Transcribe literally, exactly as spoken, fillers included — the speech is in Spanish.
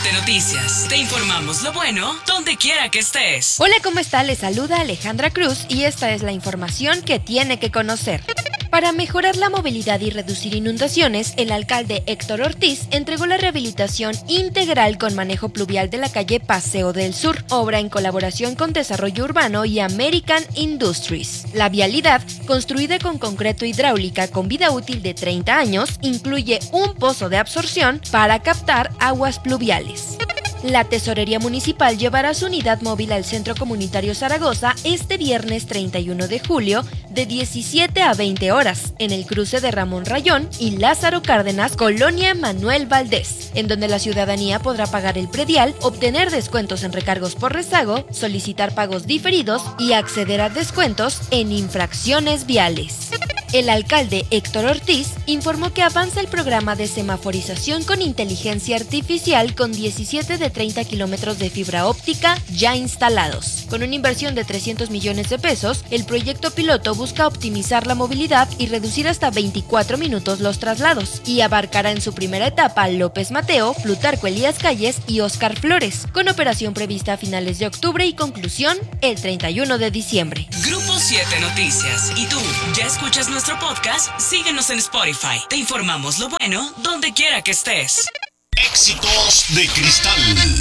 siete Noticias. Te informamos lo bueno donde quiera que estés. Hola, ¿cómo está? Les saluda Alejandra Cruz y esta es la información que tiene que conocer. Para mejorar la movilidad y reducir inundaciones, el alcalde Héctor Ortiz entregó la rehabilitación integral con manejo pluvial de la calle Paseo del Sur, obra en colaboración con Desarrollo Urbano y American Industries. La vialidad, construida con concreto hidráulica con vida útil de treinta años, incluye un pozo de absorción para captar aguas pluviales. La Tesorería Municipal llevará su unidad móvil al Centro Comunitario Zaragoza este viernes treinta y uno de julio de diecisiete a veinte horas en el cruce de Ramón Rayón y Lázaro Cárdenas, Colonia Manuel Valdés, en donde la ciudadanía podrá pagar el predial, obtener descuentos en recargos por rezago, solicitar pagos diferidos y acceder a descuentos en infracciones viales. El alcalde Héctor Ortiz informó que avanza el programa de semaforización con inteligencia artificial con diecisiete de treinta kilómetros de fibra óptica ya instalados. Con una inversión de trescientos millones de pesos, el proyecto piloto busca optimizar la movilidad y reducir hasta veinticuatro minutos los traslados, y abarcará en su primera etapa López Mateo, Plutarco Elías Calles y Óscar Flores, con operación prevista a finales de octubre y conclusión el treinta y uno de diciembre. Grupo siete Noticias. ¿Y tú ya escuchas nuestro podcast? Síguenos en Spotify. Te informamos lo bueno donde quiera que estés. Éxitos de Cristal.